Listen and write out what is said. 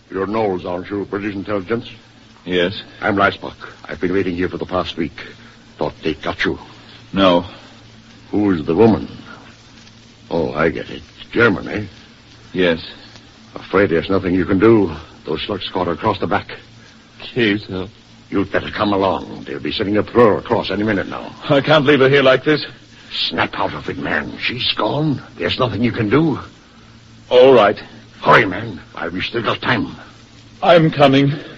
You're Knowles, aren't you? British intelligence? Yes. I'm Reisbach. I've been waiting here for the past week. Thought they got you. No. Who's the woman? Oh, I get it. German, eh? Yes. Afraid there's nothing you can do. Those slugs caught her across the back. Case, You'd better come along. They'll be sending a patrol across any minute now. I can't leave her here like this. Snap out of it, man. She's gone. There's nothing you can do. All right. Hurry, man. While we still got time. I'm coming.